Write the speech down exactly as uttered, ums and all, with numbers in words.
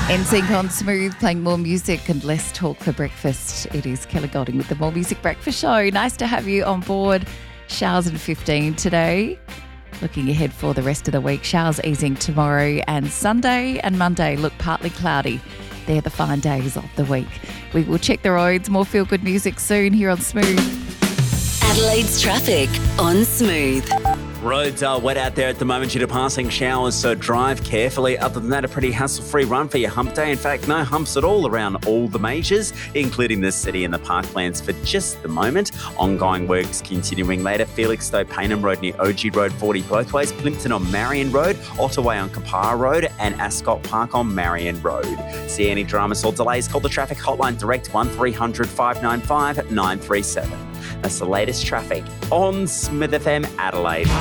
N Sync on Smooth, playing more music and less talk for breakfast. It is Keller Golding with the More Music Breakfast Show. Nice to have you on board. Showers and fifteen today. Looking ahead for the rest of the week, showers easing tomorrow, and Sunday and Monday look partly cloudy. They're the fine days of the week. We will check the roads. More feel-good music soon here on Smooth. Adelaide's traffic on Smooth. Roads are wet out there at the moment due to passing showers, so drive carefully. Other than that, a pretty hassle-free run for your hump day. In fact, no humps at all around all the majors, including the city and the parklands for just the moment. Ongoing works continuing later. Felixstowe Paynham Road near O G Road forty both ways, Plympton on Marion Road, Ottaway on Kapara Road, and Ascot Park on Marion Road. See any dramas or delays, call the traffic hotline direct one three hundred five nine five nine three seven. That's the latest traffic on Smith F M Adelaide.